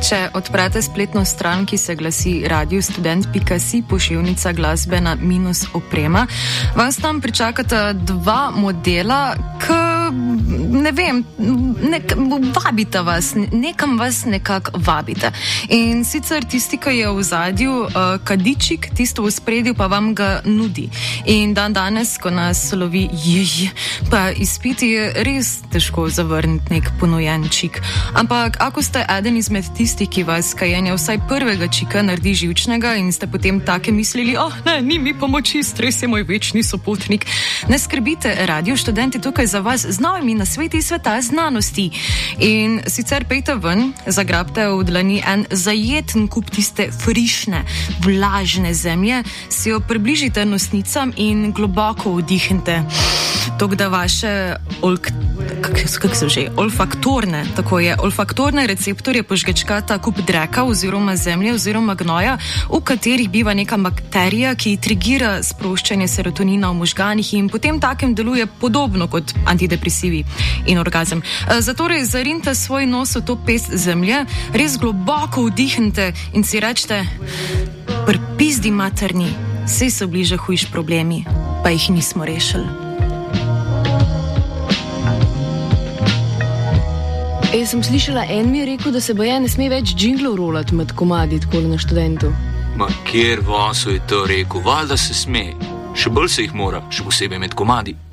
Če odprete spletno stran, ki se glasi radiostudent.si, pošiljnica glasbena minus oprema, vas tam pričakata dva modela, ne vem, vabita vas, nekam vas nekako vabite. In sicer tisti, ki je v zadju kadičik, tisto v spredju pa vam ga nudi. In danes, ko nas lovi pa izpiti, je res težko zavrniti nek ponujen čik. Ampak ako ste eden izmed tistih, ki vas kajenje vsaj prvega čika naredi živčnega in ste potem take mislili, ne, ni mi pomoči, stres je moj večni sopotnik. Ne skrbite, Radio Študent je tukaj za vas z novimi nasveti sveta znanosti. In sicer pejte ven, zagrabte v dlani en zajeten kup tiste frišne, vlažne zemlje, si jo približite nosnicam in globoko vdihnite. Tok da vaše olfaktorne receptorje požgečkata kup dreka oziroma zemlje oziroma gnoja, v katerih biva neka bakterija, ki trigira sproščanje serotonina v možganih in potem takem deluje podobno kot antidepresivi in orgazem. Zatorej zarinite svoj nos v to pest zemlje, res globoko vdihnite in si rečete, prpizdi materni, saj so bliže hujš problemi, pa jih nismo rešili. Sem slišala, en mi je rekel, da se boja ne sme več džinglov rolati med komadi takole na Študentu. Ma kjer vaso je to rekel? Valjda se sme. Še bolj se jih mora, še posebej med komadi.